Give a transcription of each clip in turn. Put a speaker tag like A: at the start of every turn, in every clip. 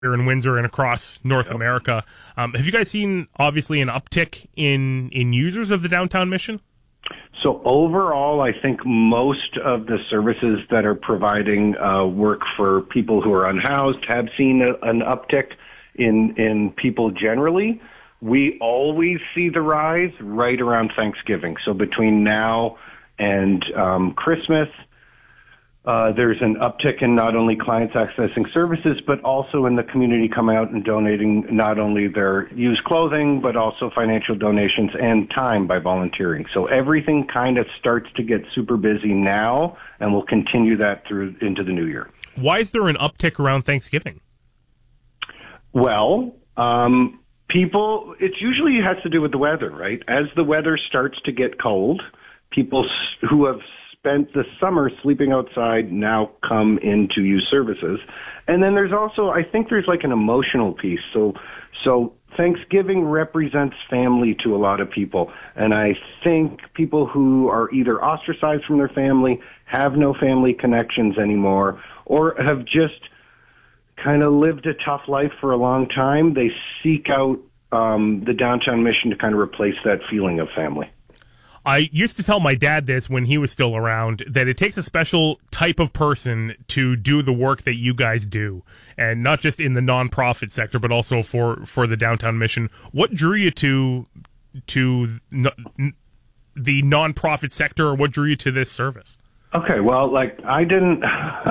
A: here in Windsor and across North America. Have you guys seen, obviously, an uptick in users of the Downtown Mission?
B: So overall, I think most of the services that are providing work for people who are unhoused have seen an uptick in people generally. We always see the rise right around Thanksgiving. So between now and Christmas, there's an uptick in not only clients accessing services, but also in the community coming out and donating not only their used clothing, but also financial donations and time by volunteering. So everything kind of starts to get super busy now, and we'll continue that through into the new year.
A: Why is there an uptick around Thanksgiving?
B: Well, people, it usually has to do with the weather, right? As the weather starts to get cold, people who have spent the summer sleeping outside now come in to use services. And then there's also, I think there's like an emotional piece. So Thanksgiving represents family to a lot of people. And I think people who are either ostracized from their family, have no family connections anymore, or have just kind of lived a tough life for a long time, they seek out the Downtown Mission to kind of replace that feeling of family.
A: I used to tell my dad this when he was still around, that it takes a special type of person to do the work that you guys do, and not just in the nonprofit sector, but also for the Downtown Mission. What drew you to the nonprofit sector, or what drew you to this service?
B: Okay, well, I didn't.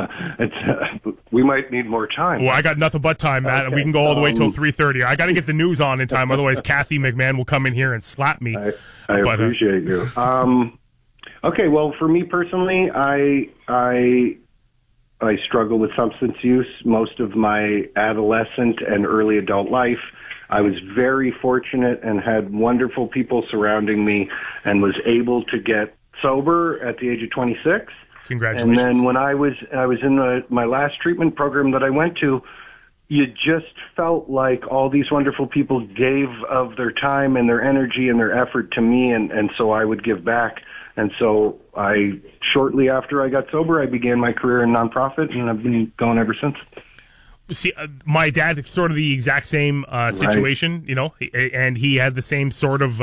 B: We might need more time.
A: Well, I got nothing but time, Matt.
B: Okay.
A: We can go all the way till 3:30. I got to get the news on in time, otherwise Kathy McMahon will come in here and slap me.
B: I appreciate you. Okay, well, for me personally, I struggle with substance use most of my adolescent and early adult life. I was very fortunate and had wonderful people surrounding me, and was able to get sober at the age of 26.
A: Congratulations.
B: And then when I was in my last treatment program that I went to, you just felt like all these wonderful people gave of their time and their energy and their effort to me, and so I would give back. And so shortly after I got sober, I began my career in nonprofit, and I've been going ever since.
A: See, my dad, sort of the exact same situation, right. And he had the same sort of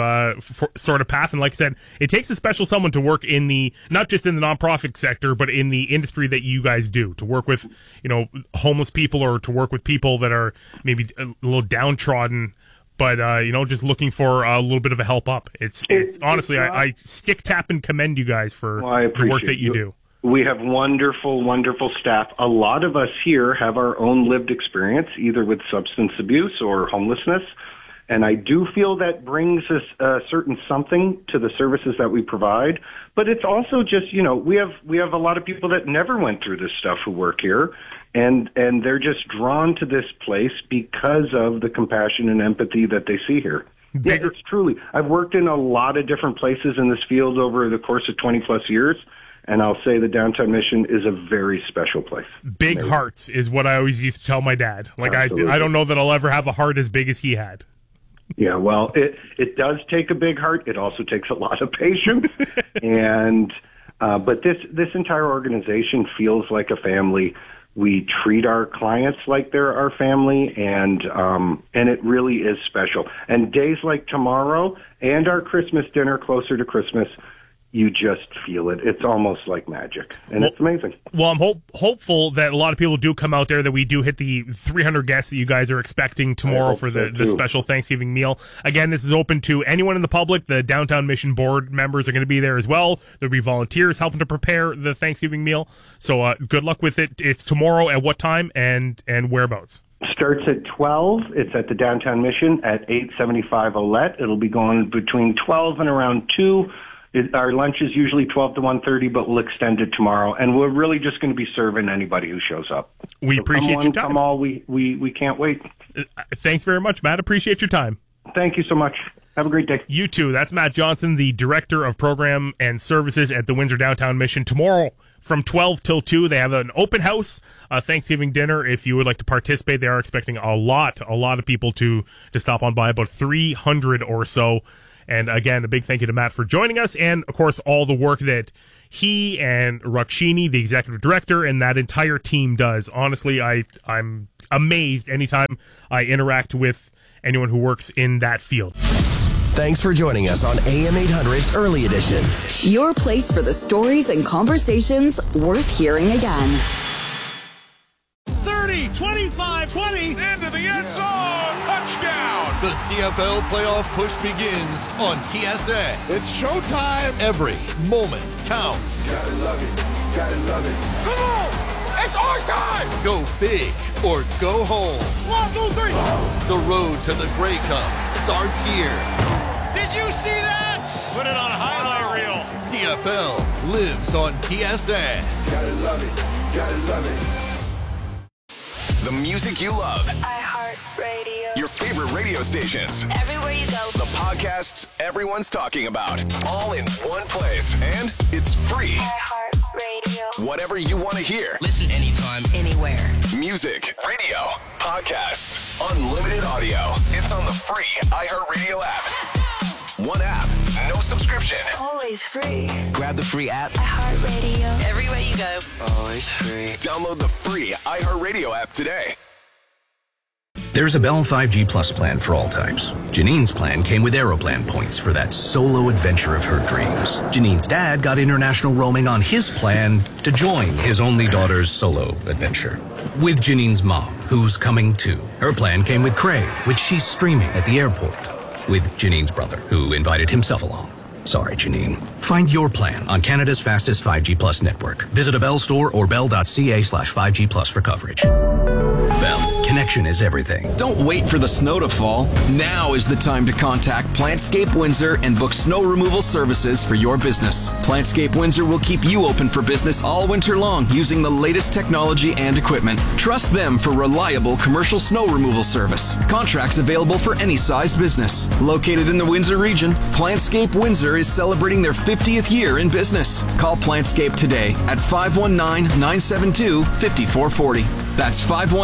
A: path. And like I said, it takes a special someone to work in not just in the nonprofit sector, but in the industry that you guys do, to work with, homeless people, or to work with people that are maybe a little downtrodden, but, just looking for a little bit of a help up. It's honestly, I stick tap and commend you guys for the work that you do.
B: We have wonderful, wonderful staff. A lot of us here have our own lived experience, either with substance abuse or homelessness. And I do feel that brings us a certain something to the services that we provide. But it's also just, we have a lot of people that never went through this stuff who work here. And they're just drawn to this place because of the compassion and empathy that they see here. Yeah, it's truly. I've worked in a lot of different places in this field over the course of 20 plus years. And I'll say the Downtown Mission is a very special place.
A: Big hearts is what I always used to tell my dad. I don't know that I'll ever have a heart as big as he had.
B: Yeah, well, it does take a big heart. It also takes a lot of patience. And but this entire organization feels like a family. We treat our clients like they're our family, and it really is special. And days like tomorrow and our Christmas dinner closer to Christmas, you just feel it. It's almost like magic, and it's amazing.
A: Well, I'm hopeful that a lot of people do come out there, that we do hit the 300 guests that you guys are expecting tomorrow for the special Thanksgiving meal. Again, this is open to anyone in the public. The Downtown Mission board members are going to be there as well. There'll be volunteers helping to prepare the Thanksgiving meal. So good luck with it. It's tomorrow at what time and whereabouts?
B: Starts at 12. It's at the Downtown Mission at 875 Olette. It'll be going between 12 and around 2. Our lunch is usually 12 to 1:30, but we'll extend it tomorrow. And we're really just going to be serving anybody who shows up.
A: We appreciate your time.
B: Come all. We can't wait.
A: Thanks very much, Matt. Appreciate your time.
B: Thank you so much. Have a great day.
A: You too. That's Matt Johnson, the Director of Program and Services at the Windsor Downtown Mission. Tomorrow from 12 till 2, they have an open house Thanksgiving dinner. If you would like to participate, they are expecting a lot of people to stop on by, about 300 or so. And again, a big thank you to Matt for joining us, and of course all the work that he and Rukshini, the executive director, and that entire team does. Honestly, I'm amazed anytime I interact with anyone who works in that field.
C: Thanks for joining us on AM 800's Early Edition.
D: Your place for the stories and conversations worth hearing again.
E: 30, 25, 20, into the end zone, touchdown! The CFL playoff push begins on TSN. It's showtime. Every moment counts.
F: Gotta love it, gotta love it.
E: Come on, it's our time! Go big or go home. 1, 2, 3. The road to the Grey Cup starts here. Did you see that? Put it on a highlight reel. CFL lives on TSN.
F: Gotta love it, gotta love it.
C: The music you love.
G: iHeartRadio.
C: Your favorite radio stations.
G: Everywhere you go.
C: The podcasts everyone's talking about. All in one place. And it's free.
G: iHeartRadio.
C: Whatever you want to hear.
H: Listen anytime,
G: Anywhere.
C: Music, radio, podcasts, unlimited audio. It's on the free iHeartRadio app. One app, no subscription.
G: Always free.
H: grab the free app.
G: iHeartRadio.
H: Everywhere you go, always free.
C: Download the free iHeartRadio app today.
I: There's a Bell 5G Plus plan for all types. Janine's plan came with Aeroplan points for that solo adventure of her dreams. Janine's dad got international roaming on his plan to join his only daughter's solo adventure. With Janine's mom, who's coming too. Her plan came with Crave, which she's streaming at the airport. With Janine's brother, who invited himself along. Sorry, Janine. Find your plan on Canada's fastest 5G Plus network. Visit a Bell store or bell.ca/5G Plus for coverage. Bell. Connection is everything.
J: Don't wait for the snow to fall. Now is the time to contact Plantscape Windsor and book snow removal services for your business. Plantscape Windsor will keep you open for business all winter long using the latest technology and equipment. Trust them for reliable commercial snow removal service. Contracts available for any size business. Located in the Windsor region, Plantscape Windsor is celebrating their 50th year in business. Call Plantscape today at 519-972-5440. That's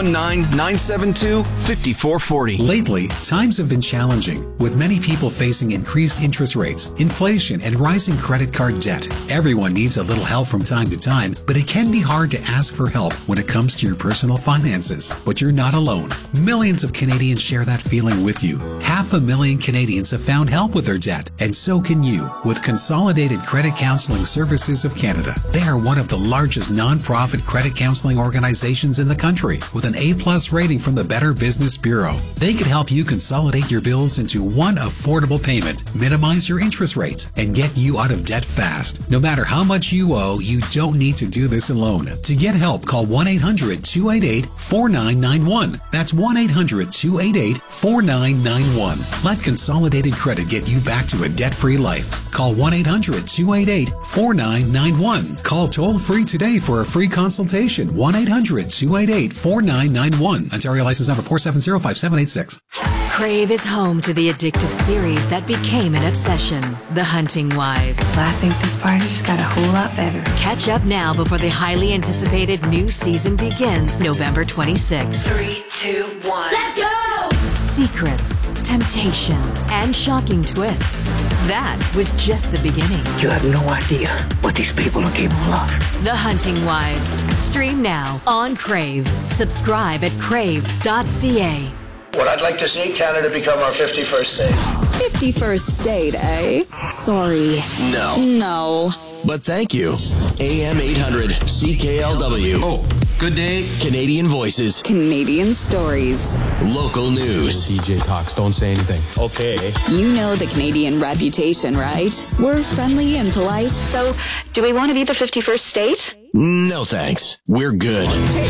J: 519-972-5440.
K: Lately, times have been challenging, with many people facing increased interest rates, inflation, and rising credit card debt. Everyone needs a little help from time to time, but it can be hard to ask for help when it comes to your personal finances. But you're not alone. Millions of Canadians share that feeling with you. 500,000 Canadians have found help with their debt, and so can you, with Consolidated Credit Counseling Services of Canada. They are one of the largest non-profit credit counseling organizations in the country, with an A+ rating from the Better Business Bureau. They could help you consolidate your bills into one affordable payment, minimize your interest rates, and get you out of debt fast. No matter how much you owe, you don't need to do this alone. To get help, call 1-800-288-4991. That's 1-800-288-4991. Let Consolidated Credit get you back to a debt-free life. Call 1-800-288-4991. Call toll-free today for a free consultation. 1-800-288-4991. Ontario license number 4705786.
L: Crave is home to the addictive series that became an obsession, The Hunting Wives.
M: I think this party just got a whole lot better.
L: Catch up now before the highly anticipated new season begins November 26th.
M: 3, 2, 1.
L: Let's go! Secrets, temptation, and shocking twists. That was just the beginning.
N: You have no idea what these people are capable of.
L: The Hunting Wives. Stream now on Crave. Subscribe at crave.ca.
O: What I'd like to see Canada become our 51st state.
D: 51st state, eh? Sorry. No.
C: But thank you. AM 800 CKLW.
H: Oh, good day.
C: Canadian voices.
D: Canadian stories.
C: Local news.
P: DJ talks, don't say anything.
C: Okay.
D: You know the Canadian reputation, right? We're friendly and polite. So, do we want to be the 51st state?
C: No thanks. We're good.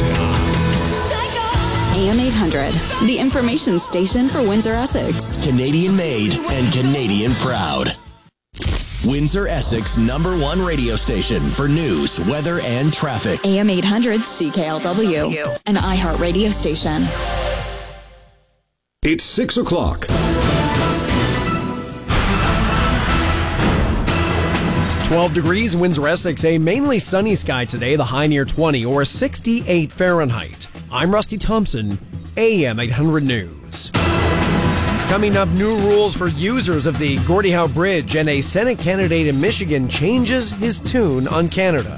D: AM 800, the information station for Windsor, Essex.
C: Canadian made and Canadian proud. Windsor, Essex #1 radio station for news, weather, and traffic.
D: AM 800 CKLW, an iHeart radio station.
Q: It's 6 o'clock.
R: 12 degrees, Windsor, Essex, a mainly sunny sky today, the high near 20 or 68 Fahrenheit. I'm Rusty Thompson, AM 800 News. Coming up, new rules for users of the Gordie Howe Bridge, and a Senate candidate in Michigan changes his tune on Canada.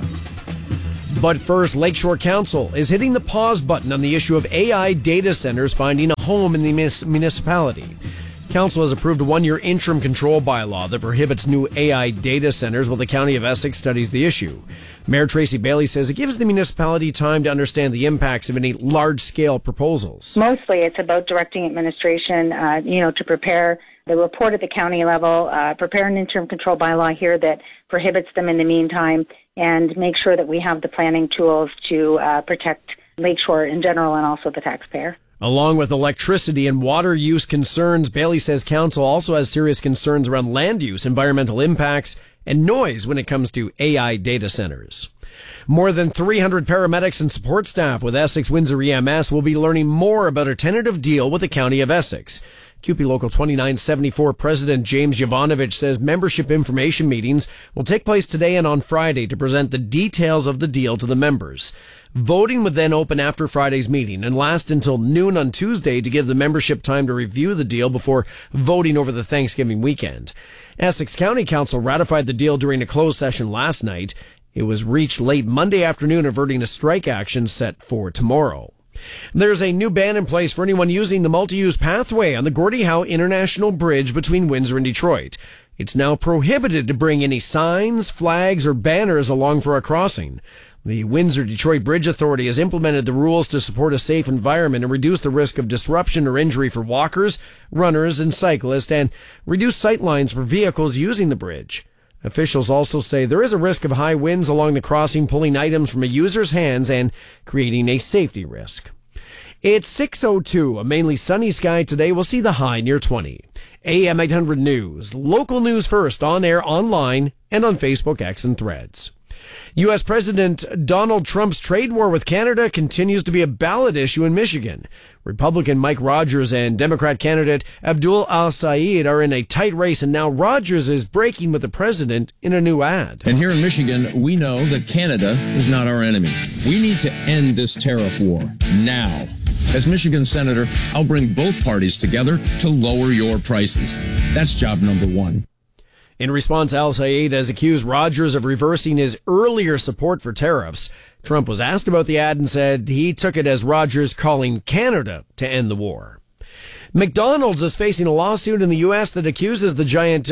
R: But first, Lakeshore Council is hitting the pause button on the issue of AI data centers finding a home in the municipality. Council has approved a one-year interim control bylaw that prohibits new AI data centers while the County of Essex studies the issue. Mayor Tracy Bailey says it gives the municipality time to understand the impacts of any large-scale proposals.
P: Mostly it's about directing administration, to prepare the report at the county level, prepare an interim control bylaw here that prohibits them in the meantime, and make sure that we have the planning tools to protect Lakeshore in general and also the taxpayer.
R: Along with electricity and water use concerns, Bailey says council also has serious concerns around land use, environmental impacts, and noise when it comes to AI data centers. More than 300 paramedics and support staff with Essex Windsor EMS will be learning more about a tentative deal with the County of Essex. CUPE Local 2974 President James Jovanovich says membership information meetings will take place today and on Friday to present the details of the deal to the members. Voting would then open after Friday's meeting and last until noon on Tuesday to give the membership time to review the deal before voting over the Thanksgiving weekend. Essex County Council ratified the deal during a closed session last night. It was reached late Monday afternoon, averting a strike action set for tomorrow. There's a new ban in place for anyone using the multi-use pathway on the Gordie Howe International Bridge between Windsor and Detroit. It's now prohibited to bring any signs, flags, or banners along for a crossing. The Windsor-Detroit Bridge Authority has implemented the rules to support a safe environment and reduce the risk of disruption or injury for walkers, runners, and cyclists, and reduce sight lines for vehicles using the bridge. Officials also say there is a risk of high winds along the crossing, pulling items from a user's hands and creating a safety risk. It's 6:02. A mainly sunny sky today will see the high near 20. AM 800 News. Local news first, on air, online, and on Facebook, X, and Threads. U.S. President Donald Trump's trade war with Canada continues to be a ballot issue in Michigan. Republican Mike Rogers and Democrat candidate Abdul Al-Sayed are in a tight race, and now Rogers is breaking with the president in a new ad.
Q: And here in Michigan, we know that Canada is not our enemy. We need to end this tariff war now. As Michigan Senator, I'll bring both parties together to lower your prices. That's job number one.
R: In response, Al-Sayed has accused Rogers of reversing his earlier support for tariffs. Trump was asked about the ad and said he took it as Rogers calling Canada to end the war. McDonald's is facing a lawsuit in the U.S. that accuses the giant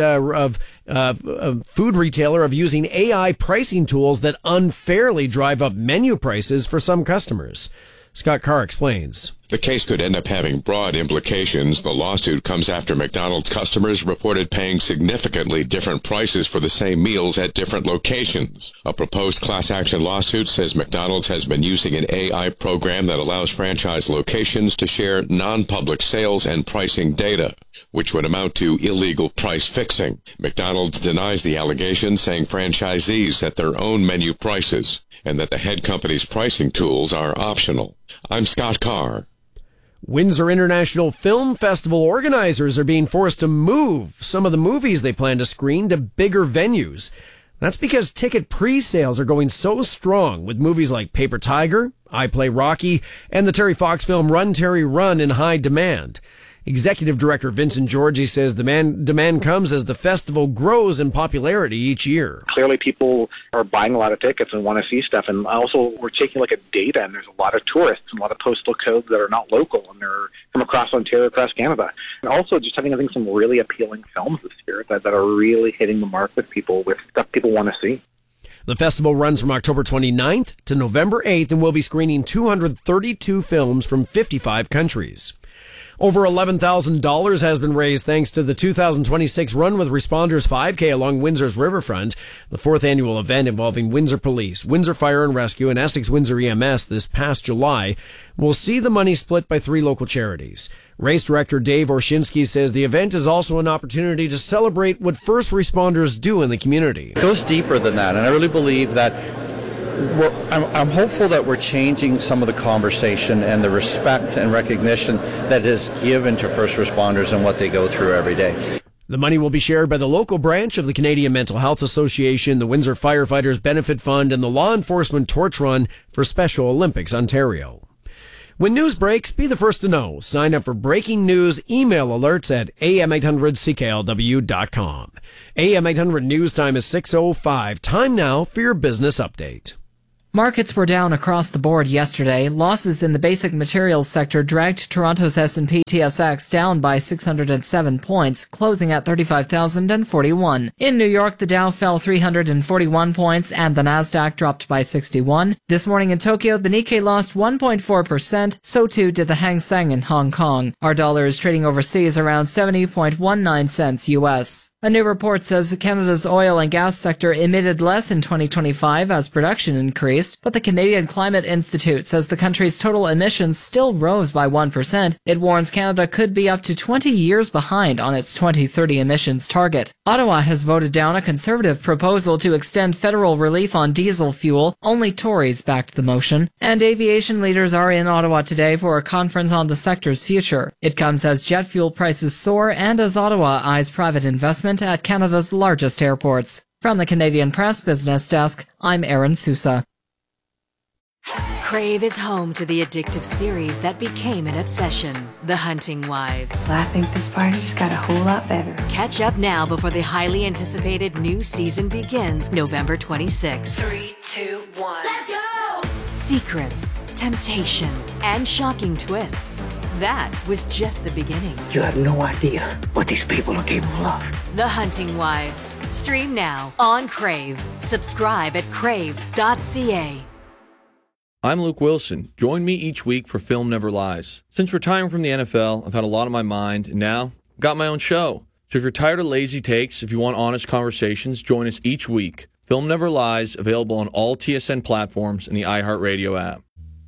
R: food retailer of using AI pricing tools that unfairly drive up menu prices for some customers. Scott Carr explains.
S: The case could end up having broad implications. The lawsuit comes after McDonald's customers reported paying significantly different prices for the same meals at different locations. A proposed class action lawsuit says McDonald's has been using an AI program that allows franchise locations to share non-public sales and pricing data, which would amount to illegal price fixing. McDonald's denies the allegation, saying franchisees set their own menu prices and that the head company's pricing tools are optional. I'm Scott Carr.
R: Windsor International Film Festival organizers are being forced to move some of the movies they plan to screen to bigger venues. That's because ticket pre-sales are going so strong, with movies like Paper Tiger, I Play Rocky, and the Terry Fox film Run, Terry, Run in high demand. Executive Director Vincent Georgie says the demand comes as the festival grows in popularity each year.
T: Clearly people are buying a lot of tickets and want to see stuff, and also we're taking a look at data, and there's a lot of tourists and a lot of postal codes that are not local, and they're from across Ontario, across Canada. And also just having, I think, some really appealing films this year that are really hitting the mark with people, with stuff people want to see.
R: The festival runs from October 29th to November 8th and will be screening 232 films from 55 countries. Over $11,000 has been raised thanks to the 2026 Run with Responders 5K along Windsor's riverfront, the fourth annual event involving Windsor Police, Windsor Fire and Rescue, and Essex Windsor EMS this past July. Will see the money split by 3 local charities. Race director Dave Orshinsky says the event is also an opportunity to celebrate what first responders do in the community.
U: It goes deeper than that, and I really believe that I'm hopeful that we're changing some of the conversation and the respect and recognition that is given to first responders and what they go through every day.
R: The money will be shared by the local branch of the Canadian Mental Health Association, the Windsor Firefighters Benefit Fund, and the Law Enforcement Torch Run for Special Olympics Ontario. When news breaks, be the first to know. Sign up for breaking news email alerts at am800cklw.com. AM 800 news time is 6:05. Time now for your business update.
B: Markets were down across the board yesterday. Losses in the basic materials sector dragged Toronto's S&P TSX down by 607 points, closing at 35,041. In New York, the Dow fell 341 points and the Nasdaq dropped by 61. This morning in Tokyo, the Nikkei lost 1.4%, so too did the Hang Seng in Hong Kong. Our dollar is trading overseas around 70.19 cents US. A new report says Canada's oil and gas sector emitted less in 2025 as production increased, but the Canadian Climate Institute says the country's total emissions still rose by 1%. It warns Canada could be up to 20 years behind on its 2030 emissions target. Ottawa has voted down a Conservative proposal to extend federal relief on diesel fuel. Only Tories backed the motion. And aviation leaders are in Ottawa today for a conference on the sector's future. It comes as jet fuel prices soar and as Ottawa eyes private investment at Canada's largest airports. From the Canadian Press Business Desk, I'm Erin Sousa.
L: Crave is home to the addictive series that became an obsession, The Hunting Wives.
M: I think this party just got a whole lot better.
L: Catch up now before the highly anticipated new season begins November 26th.
G: 3, 2, 1. Let's go!
L: Secrets, temptation, and shocking twists. That was just the beginning.
N: You have no idea what these people are capable of.
L: The Hunting Wives. Stream now on Crave. Subscribe at crave.ca.
V: I'm Luke Wilson. Join me each week for Film Never Lies. Since retiring from the NFL, I've had a lot on my mind, and now I've got my own show. So if you're tired of lazy takes, if you want honest conversations, join us each week. Film Never Lies, available on all TSN platforms and the iHeartRadio app.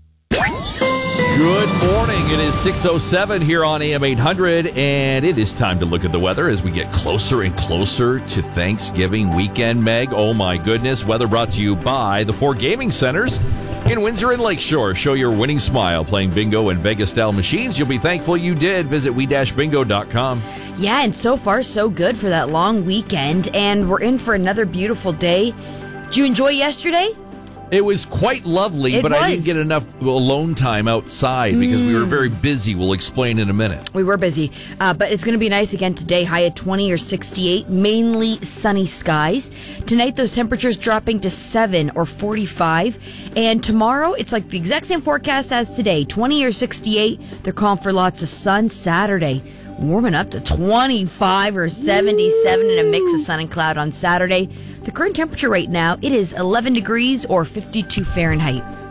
W: Good morning. It is 6:07 here on AM 800, and it is time to look at the weather as we get closer and closer to Thanksgiving weekend, Meg. Oh, my goodness. Weather brought to you by the 4 gaming centers in Windsor and Lakeshore. Show your winning smile playing bingo and Vegas-style machines. You'll be thankful you did. Visit we-bingo.com.
X: Yeah, and so far, so good for that long weekend, and we're in for another beautiful day. Did you enjoy yesterday?
W: It was quite lovely, but I didn't get enough alone time outside because we were very busy. We'll explain in a minute.
X: We were busy, but it's going to be nice again today. High at 20 or 68, mainly sunny skies. Tonight, those temperatures dropping to 7 or 45. And tomorrow, it's like the exact same forecast as today, 20 or 68. They're calling for lots of sun. Saturday, warming up to 25 or 77 and a mix of sun and cloud on Saturday. The current temperature right now, it is 11 degrees or 52 Fahrenheit.